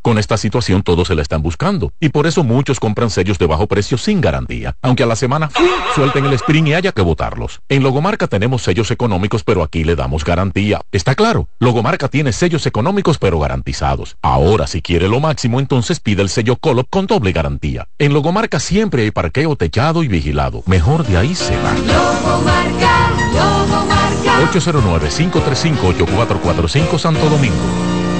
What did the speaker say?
Con esta situación todos se la están buscando, y por eso muchos compran sellos de bajo precio sin garantía, aunque a la semana suelten el sprint y haya que botarlos. En Logomarca tenemos sellos económicos, pero aquí le damos garantía. ¿Está claro? Logomarca tiene sellos económicos pero garantizados. Ahora, si quiere lo máximo, entonces pide el sello Colop con doble garantía. En Logomarca siempre hay parqueo techado y vigilado. Mejor de ahí se va. Logomarca, Logomarca. 809-535-8445 Santo Domingo.